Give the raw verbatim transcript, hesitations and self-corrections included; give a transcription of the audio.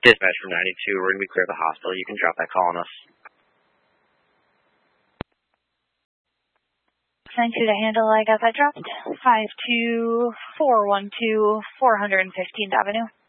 Dispatch from ninety-two, we're going to be clear of the hospital. You can drop that call on us. nine two to handle, I got that dropped. five two four one two, four hundred fifteenth Avenue.